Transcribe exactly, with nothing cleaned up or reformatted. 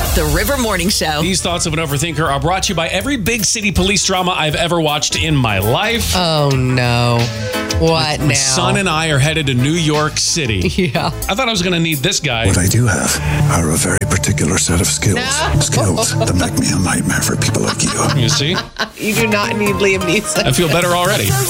The River Morning Show. These thoughts of an overthinker are brought to you by every big city police drama I've ever watched in my life. Oh, no. What My now? son and I are headed to New York City. Yeah. I thought I was going to need this guy. What I do have are a very particular set of skills. No. Skills that make me a nightmare for people like you. You see? You do not need Liam Neeson. I feel better already.